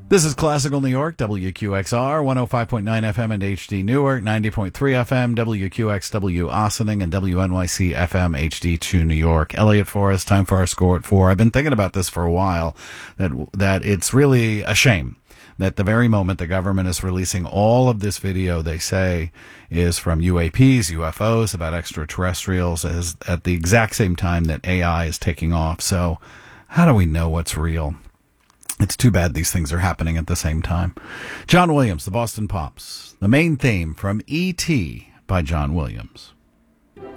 This is Classical New York, WQXR, 105.9 FM and HD Newark, 90.3 FM, WQXW Ossining, and WNYC FM HD2 New York. Elliot Forrest, time for our score at 4. I've been thinking about this for a while, that it's really a shame that the very moment the government is releasing all of this video they say is from UAPs, UFOs, about extraterrestrials, is at the exact same time that AI is taking off. So how do we know what's real? It's too bad these things are happening at the same time. John Williams, the Boston Pops. The main theme from E.T. by John Williams.